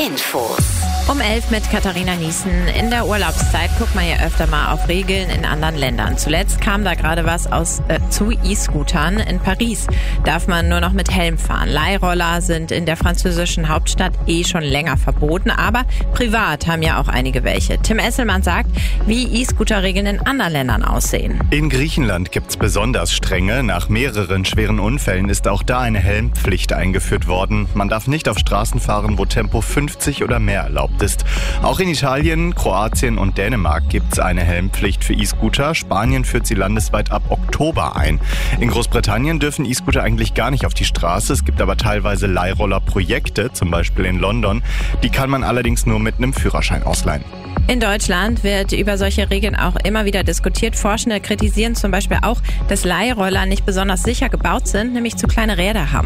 Infos. Um 11 mit Katharina Niesen. In der Urlaubszeit guckt man ja öfter mal auf Regeln in anderen Ländern. Zuletzt kam da gerade was zu E-Scootern. In Paris darf man nur noch mit Helm fahren. Leihroller sind in der französischen Hauptstadt schon länger verboten, aber privat haben ja auch einige welche. Tim Esselmann sagt, wie E-Scooter-Regeln in anderen Ländern aussehen. In Griechenland gibt's besonders strenge. Nach mehreren schweren Unfällen ist auch da eine Helmpflicht eingeführt worden. Man darf nicht auf Straßen fahren, wo Tempo 50 oder mehr erlaubt ist. Auch in Italien, Kroatien und Dänemark gibt's eine Helmpflicht für E-Scooter. Spanien führt sie landesweit ab Oktober ein. In Großbritannien dürfen E-Scooter eigentlich gar nicht auf die Straße. Es gibt aber teilweise Leihroller-Projekte, zum Beispiel in London. Die kann man allerdings nur mit einem Führerschein ausleihen. In Deutschland wird über solche Regeln auch immer wieder diskutiert. Forschende kritisieren zum Beispiel auch, dass Leihroller nicht besonders sicher gebaut sind, nämlich zu kleine Räder haben.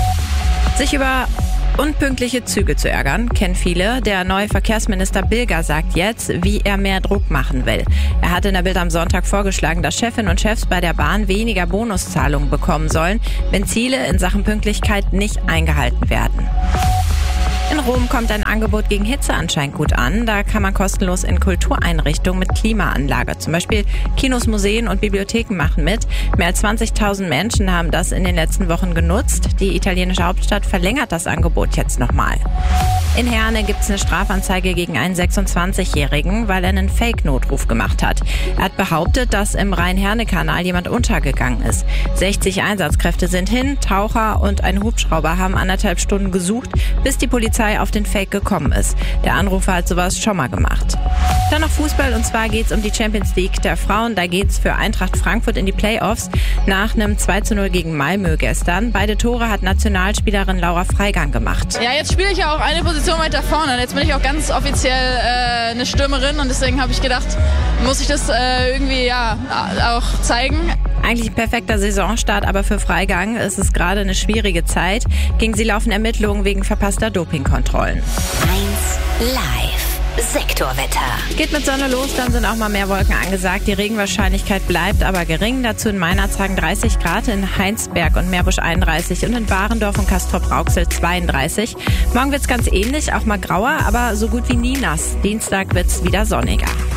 Sich über unpünktliche Züge zu ärgern, kennen viele. Der neue Verkehrsminister Bilger sagt jetzt, wie er mehr Druck machen will. Er hat in der Bild am Sonntag vorgeschlagen, dass Chefinnen und Chefs bei der Bahn weniger Bonuszahlungen bekommen sollen, wenn Ziele in Sachen Pünktlichkeit nicht eingehalten werden. In Rom kommt ein Angebot gegen Hitze anscheinend gut an. Da kann man kostenlos in Kultureinrichtungen mit Klimaanlage, zum Beispiel Kinos, Museen und Bibliotheken machen mit. Mehr als 20.000 Menschen haben das in den letzten Wochen genutzt. Die italienische Hauptstadt verlängert das Angebot jetzt nochmal. In Herne gibt es eine Strafanzeige gegen einen 26-Jährigen, weil er einen Fake-Notruf gemacht hat. Er hat behauptet, dass im Rhein-Herne-Kanal jemand untergegangen ist. 60 Einsatzkräfte sind hin, Taucher und ein Hubschrauber haben 1,5 Stunden gesucht, bis die Polizei auf den Fake gekommen ist. Der Anrufer hat sowas schon mal gemacht. Dann noch Fußball, und zwar geht's um die Champions League der Frauen. Da geht's für Eintracht Frankfurt in die Playoffs nach einem 2:0 gegen Malmö gestern. Beide Tore hat Nationalspielerin Laura Freigang gemacht. Ja, jetzt spiele ich ja auch eine Position weiter vorne. Jetzt bin ich auch ganz offiziell eine Stürmerin und deswegen habe ich gedacht, muss ich das irgendwie auch zeigen. Eigentlich ein perfekter Saisonstart, aber für Freigang ist es gerade eine schwierige Zeit. Gegen sie laufen Ermittlungen wegen verpasster Dopingkontrollen. 1 Live. Sektorwetter. Geht mit Sonne los, dann sind auch mal mehr Wolken angesagt. Die Regenwahrscheinlichkeit bleibt aber gering. Dazu in Meinerzhagen 30 Grad, in Heinsberg und Meerbusch 31 und in Barendorf und Castrop-Rauxel 32. Morgen wird's ganz ähnlich, auch mal grauer, aber so gut wie nie nass. Dienstag wird's wieder sonniger.